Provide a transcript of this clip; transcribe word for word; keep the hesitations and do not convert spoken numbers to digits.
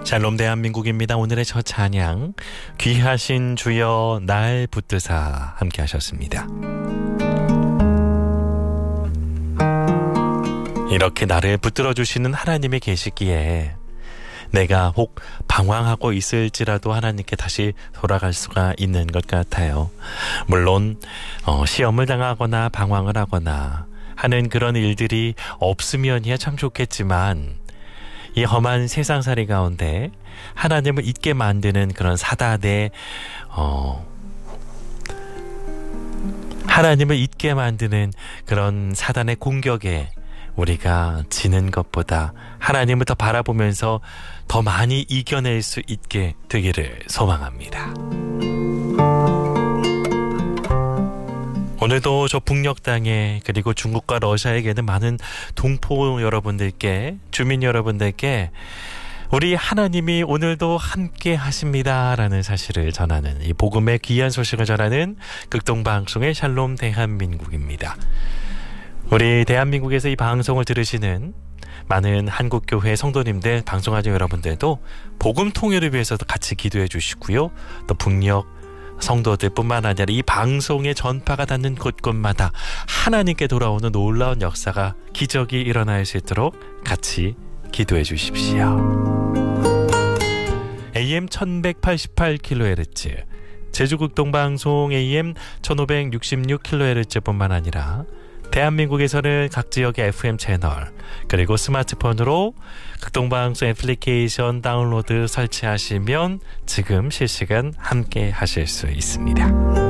샬롬 대한민국입니다. 오늘의 첫 찬양 귀하신 주여 날 붙드사 함께 하셨습니다. 이렇게 나를 붙들어 주시는 하나님이 계시기에 내가 혹 방황하고 있을지라도 하나님께 다시 돌아갈 수가 있는 것 같아요. 물론 어, 시험을 당하거나 방황을 하거나 하는 그런 일들이 없으면야 참 좋겠지만 이 험한 세상살이 가운데 하나님을 잊게 만드는 그런 사단의 어, 하나님을 잊게 만드는 그런 사단의 공격에 우리가 지는 것보다 하나님을 더 바라보면서 더 많이 이겨낼 수 있게 되기를 소망합니다. 오늘도 저 북녘 땅에 그리고 중국과 러시아에게는 많은 동포 여러분들께, 주민 여러분들께 우리 하나님이 오늘도 함께 하십니다라는 사실을 전하는 이 복음의 귀한 소식을 전하는 극동방송의 샬롬 대한민국입니다. 우리 대한민국에서 이 방송을 들으시는 많은 한국교회 성도님들, 방송하는 여러분들도 복음 통일을 위해서도 같이 기도해 주시고요. 또 북녘 성도들 뿐만 아니라 이 방송의 전파가 닿는 곳곳마다 하나님께 돌아오는 놀라운 역사가, 기적이 일어날 수 있도록 같이 기도해 주십시오. 에이엠 천백팔십팔 킬로헤르츠 제주극동방송 에이엠 천오백육십육 킬로헤르츠 뿐만 아니라 대한민국에서는 각 지역의 에프엠 채널, 그리고 스마트폰으로 극동방송 애플리케이션 다운로드 설치하시면 지금 실시간 함께 하실 수 있습니다.